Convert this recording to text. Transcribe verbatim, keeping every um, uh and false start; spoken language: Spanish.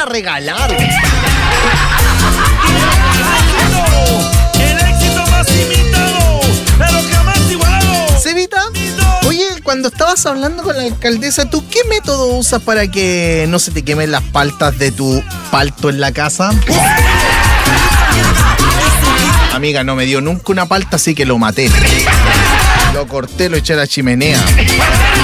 regalar. El éxito más imitado, pero jamás igualado. Cevita, oye, cuando estabas hablando con la alcaldesa, ¿tú qué método usas para que no se te quemen las paltas de tu palto en la casa? Amiga, no me dio nunca una palta, así que lo maté. Lo corté, lo eché a la chimenea.